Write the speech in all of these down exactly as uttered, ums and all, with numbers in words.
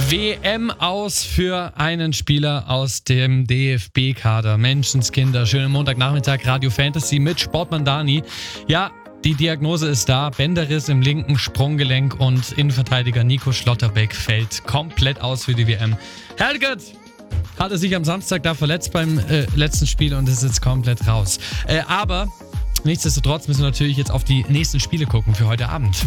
W M aus für einen Spieler aus dem D F B-Kader. Menschenskinder, schönen Montagnachmittag, Radio Fantasy mit Sportmann Dani. Ja, die Diagnose ist da. Bänderriss im linken Sprunggelenk und Innenverteidiger Nico Schlotterbeck fällt komplett aus für die W M. Herrgott! Hatte sich am Samstag da verletzt beim äh, letzten Spiel und ist jetzt komplett raus. Äh, aber nichtsdestotrotz müssen wir natürlich jetzt auf die nächsten Spiele gucken für heute Abend.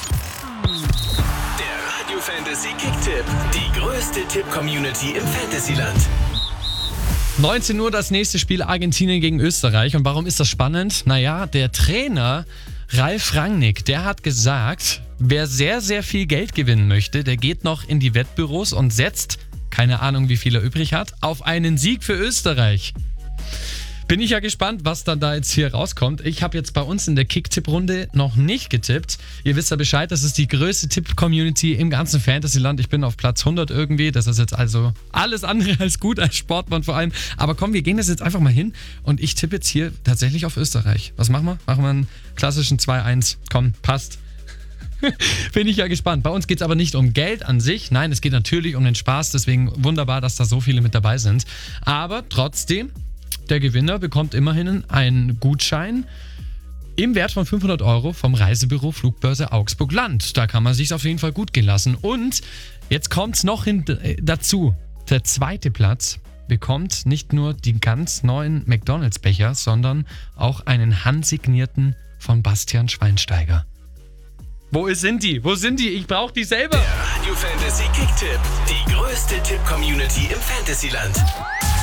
Fantasy Kicktipp, die größte Tipp-Community im Fantasyland. neunzehn Uhr das nächste Spiel Argentinien gegen Österreich. Und warum ist das spannend? Naja, der Trainer Ralf Rangnick, der hat gesagt, wer sehr, sehr viel Geld gewinnen möchte, der geht noch in die Wettbüros und setzt, keine Ahnung wie viel er übrig hat, auf einen Sieg für Österreich. Bin ich ja gespannt, was dann da jetzt hier rauskommt. Ich habe jetzt bei uns in der Kick-Tipp-Runde noch nicht getippt. Ihr wisst ja Bescheid, das ist die größte Tipp-Community im ganzen Fantasyland. Ich bin auf Platz hundert irgendwie. Das ist jetzt also alles andere als gut, als Sportmann vor allem. Aber komm, wir gehen das jetzt einfach mal hin und ich tippe jetzt hier tatsächlich auf Österreich. Was machen wir? Machen wir einen klassischen zwei eins. Komm, passt. Bin ich ja gespannt. Bei uns geht es aber nicht um Geld an sich. Nein, es geht natürlich um den Spaß. Deswegen wunderbar, dass da so viele mit dabei sind. Aber trotzdem, der Gewinner bekommt immerhin einen Gutschein im Wert von fünfhundert Euro vom Reisebüro Flugbörse Augsburg Land. Da kann man sich auf jeden Fall gut gehen lassen. Und jetzt kommt es noch hin, äh, dazu. Der zweite Platz bekommt nicht nur die ganz neuen McDonalds-Becher, sondern auch einen handsignierten von Bastian Schweinsteiger. Wo sind die? Wo sind die? Ich brauche die selber. Der Radio Fantasy Kicktipp, die größte Tipp-Community im Fantasyland.